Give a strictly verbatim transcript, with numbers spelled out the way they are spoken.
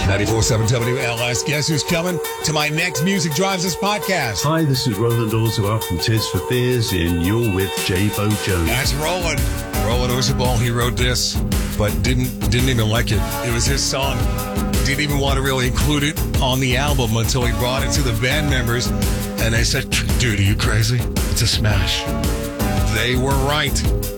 ninety-four point seven W L S. Guess who's coming to my next Music Drives Us podcast? Hi, this is Roland Orzabal from Tears for Fears, and you're with J Bo Jones. That's Roland. Roland Orzabal, he wrote this, but didn't didn't even like it. It was his song. Didn't even want to really include it on the album until he brought it to the band members, and they said, dude, are you crazy? It's a smash. They were right.